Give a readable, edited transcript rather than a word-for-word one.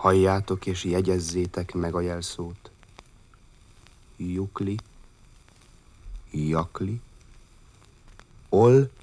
Halljátok és jegyezzétek meg a jelszót. Jukli, jakli, ol,